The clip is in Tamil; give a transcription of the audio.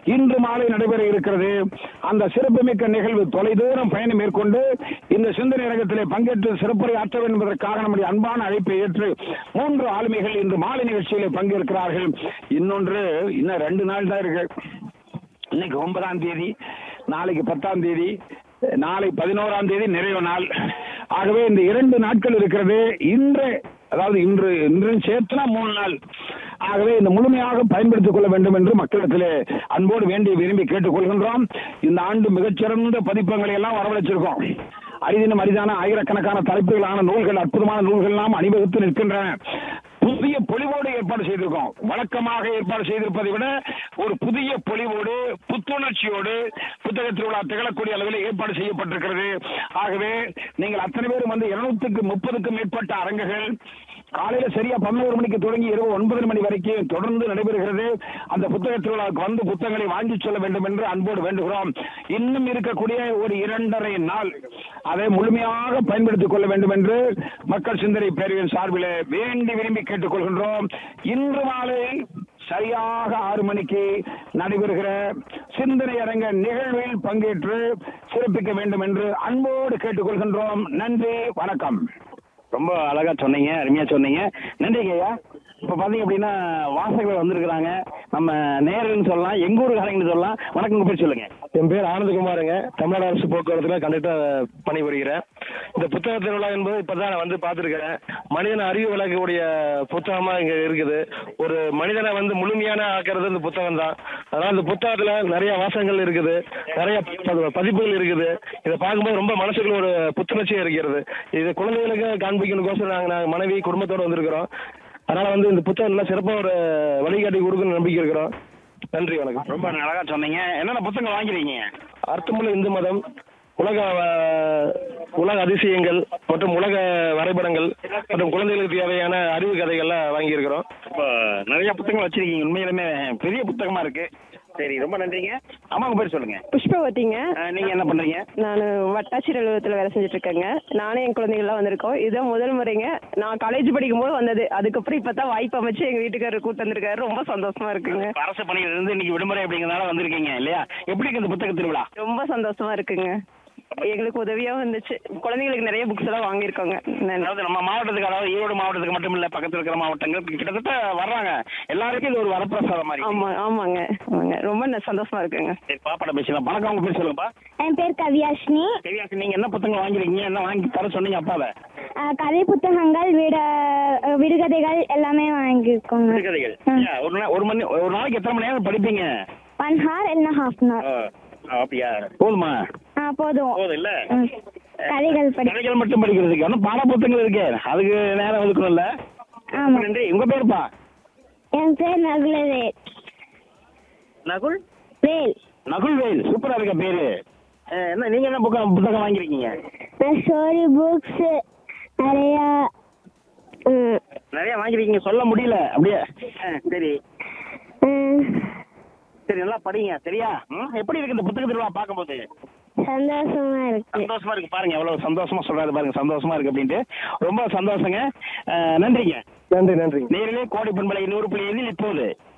இன்று மாலை நடைபெற இருக்கிறது. அந்த சிறப்புமிக்க நிகழ்வு தொலைதூரம் பயணம் மேற்கொண்டு இந்த சிந்தனை அரங்கத்திலே பங்கேற்று சிறப்புரை ஆற்ற வேண்டும் என்பதற்காக நம்முடைய அன்பான அழைப்பை ஏற்று 3 ஆளுமைகள் இன்று மாலை நிகழ்ச்சியிலே பங்கேற்கிறார்கள். இன்னும் 2 நாள் தான் இருக்கு. இன்னைக்கு 9ஆம் தேதி, நாளைக்கு 10ஆம் தேதி, நாளை 11ஆம் தேதி நிறைவு நாள். ஆகவே இந்த 2 நாட்கள் இருக்கிறது. இன்று சேர்த்துனா 3 நாள். ஆகவே இந்த முழுமையாக பயன்படுத்திக் கொள்ள வேண்டும் என்று மக்களிடத்திலே அன்போடு வேண்டி விரும்பி கேட்டுக்கொள்கின்றோம். இந்த ஆண்டு மிகச்சிறந்த பதிப்பங்களை எல்லாம் வரவழைச்சிருக்கோம். அரிதான ஆயிரக்கணக்கான தலைப்புகளான நூல்கள், அற்புதமான நூல்கள் எல்லாம் அணிவகுத்து நிற்கின்றன. புதிய பொலிவோடு ஏற்பாடு செய்திருக்கோம். வழக்கமாக ஏற்பாடு செய்திருப்பதை விட ஒரு புதிய பொலிவோடு, புத்துணர்ச்சியோடு புத்தக திருவிழா திகழக்கூடிய அளவில் ஏற்பாடு செய்யப்பட்டிருக்கிறது. ஆகவே நீங்கள் அத்தனை பேரும் வந்து 230க்கும் மேற்பட்ட அரங்குகள் காலையில சரியா 11 மணிக்கு தொடங்கி இரவு 9 மணி வரைக்கும் தொடர்ந்து நடைபெறுகிறது. அந்த புத்தக திருவிழாவுக்கு வந்து புத்தகங்களை வாங்கி சொல்ல வேண்டும் என்று அன்போடு வேண்டுகிறோம். இன்னும் இருக்கக்கூடிய ஒரு 2.5 நாள் அதை முழுமையாக பயன்படுத்திக் கொள்ள வேண்டும் என்று மக்கள் சிந்தனை பேரவையின் சார்பில் வேண்டி விரும்பி கேட்டுக்கொள்கின்றோம். இன்று மாலை சரியாக 6 மணிக்கு நடைபெறுகிற சிந்தனை அரங்க நிகழ்வில் பங்கேற்று சிறப்பிக்க வேண்டும் என்று அன்போடு கேட்டுக்கொள்கின்றோம். நன்றி, வணக்கம். ரொம்ப அழகா சொன்னீங்க, அருமையா சொன்னீங்க. நன்றிங்க ஐயா. இப்போ பார்த்தீங்க அப்படின்னா வாசகர்கள் வந்திருக்கிறாங்க. நம்ம நேரல்னு சொல்லலாம், எங்க ஊருக்காரங்கன்னு சொல்லலாம். வணக்கம், உங்க பேர் சொல்லுங்க. என் பேர் ஆனந்தகுமாருங்க. தமிழ்நாடு அரசு போக்குவரத்துல கண்டக்டர் பணிபுரிகிறேன். இந்த புத்தக திருவிழா என்பது இப்பதான் நான் வந்து பார்த்துருக்கிறேன். மனிதனை அறிவு விளக்கக்கூடிய புத்தகமா இங்க இருக்குது. ஒரு மனிதனை வந்து முழுமையான ஆக்கிறது இந்த புத்தகம் தான். அதனால இந்த புத்தகத்துல நிறைய வாசகங்கள் இருக்குது, நிறைய பதிப்புகள் இருக்குது. இதை பார்க்கும்போது ரொம்ப மனசுக்குள்ள ஒரு புத்துணர்ச்சியா இருக்கிறது. இது குழந்தைகளுக்கு காண்பிக்கணுக்கோசரம் நாங்கள் மனைவி குடும்பத்தோடு வந்திருக்கிறோம். அதனால வந்து இந்த புத்தகம் நல்லா சிறப்பாக ஒரு வழிகாட்டி கொடுக்கணும்னு நம்பிக்கை இருக்கிறோம். நன்றி, வணக்கம். ரொம்ப அழகா சொன்னீங்க. என்னென்ன புத்தகம் வாங்கிருக்கீங்க? அர்த்தமுள்ள இந்து மதம், உலக அதிசயங்கள் மற்றும் உலக வரைபடங்கள் மற்றும் குழந்தைகளுக்கு தேவையான அறிவு கதைகள்லாம் வாங்கியிருக்கிறோம். இப்போ நிறைய புத்தகங்கள் வச்சிருக்கீங்க. உண்மையிலுமே பெரிய புத்தகமா இருக்கு. சரி, ரொம்ப நன்றிங்க. அம்மா, உங்க பேர் சொல்லுங்க. புஷ்பவதிங்க. நீங்க என்ன பண்றீங்க? நான் வட்டாட்சியர் அலுவலகத்தில் வேலை செஞ்சுட்டு இருக்கேங்க. நானும் என் குழந்தைகள்லாம் வந்திருக்கோம். இதுதான் முதல் முறைங்க. நான் காலேஜ் படிக்கும் போது வந்தது. அதுக்கப்புறம் இப்பதான் வாய்ப்பு அமைச்சு எங்க வீட்டுக்காரர் கூட்டு வந்திருக்காரு. ரொம்ப சந்தோஷமா இருக்குங்க. அரசு பணியில இருந்து இன்னைக்கு விடுமுறை அப்படிங்கிறதுனால வந்திருக்கீங்க இல்லையா? எப்படி இருக்கு இந்த புத்தக திருவிழா? ரொம்ப சந்தோஷமா இருக்குங்க. எங்களுக்கு உதவியாகவும் இருந்துச்சு. குழந்தைங்களுக்கு நிறைய புக்ஸ் எல்லாம் வாங்கியிருக்கோங்க. அதாவது நம்ம மாவட்டத்துக்கு, அதாவது ஈரோடு மாவட்டத்துக்கு மட்டும் இல்ல, பக்கத்துல இருக்கிற மாவட்டங்கள் கிட்டத்தட்ட வர்றாங்க. எல்லாருக்கும் இது ஒரு வரப்பிரசாதம் மாதிரி. ஆமாங்க. ரொம்ப சந்தோஷமா இருக்குங்க. சரி, பாப்பாட்ட பேசலாம். வணக்கம், உங்க பேர் சொல்லுங்கப்பா. என் பேர் கவியாஷினி. நீங்க என்ன புத்தகம் வாங்கிருக்கீங்க? என்ன வாங்கி தர சொன்னீங்க அப்பாவை? கதை புத்தகங்கள், விடுகதைகள் எல்லாமே வாங்கியிருக்கோங்க. விடுகதைகள் ஒரு நாளைக்கு எத்தனை மணி நேரம் படிப்பீங்க? 1 hour இல்லைன்னா 1/2 hour. அப்படியா? போதுமா? போதும் இல்ல. கதைகள் மட்டும் படிக்கிறதுக்கு ஒன்றும் பாட புத்தகங்கள் இருக்கு, அதுக்கு நேரம் ஒதுக்கணும்ல. ஆமா. நன்றி. உங்க பேருப்பா? என் பேர் நகுல்வேல். நகுல்வேல், சூப்பரா இருக்க பேரு. என்ன நீங்க என்ன புத்தகம் வாங்கிருக்கீங்க? ஸ்டோரி புக்ஸ் நிறைய வாங்கிருக்கீங்க, சொல்ல முடியல அப்படியே. சரி, நல்லா படிங்க, சரியா? எப்படி இருக்கு இந்த புத்தக திருவிழா பார்க்கும்போது? சந்தோஷமா இருக்கு. பாருங்க எவ்வளவு சந்தோஷமா சொல்றாரு பாருங்க. சந்தோஷமா இருக்கு அப்படின்ட்டு ரொம்ப சந்தோஷங்க. நன்றிங்க. நன்றி. நேரிலே கோடை பண்பலை 100.5 இப்போது